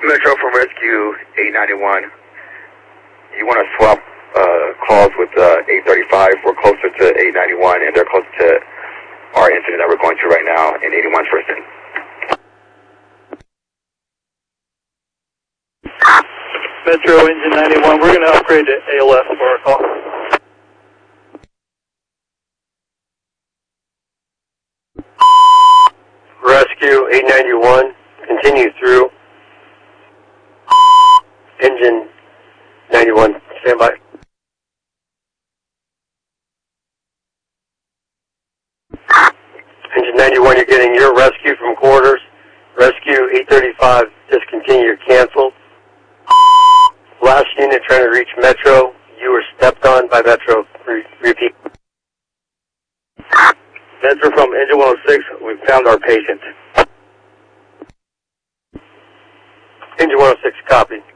Metro from Rescue 891. You want to swap calls with 835. We're closer to 891, and they're closer to our incident that we're going to right now in 81 First End. Metro Engine 91, we're going to upgrade to ALF for our call. Rescue 891, continue through. Engine 91, stand by. Engine 91, you're getting your rescue from quarters. Rescue 835, discontinue, canceled. Last unit trying to reach Metro. You were stepped on by Metro. Repeat. Metro from Engine 106, we found our patient. Engine 106, copy.